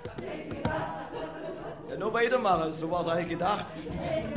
Ja, nur weitermachen, so war es eigentlich gedacht.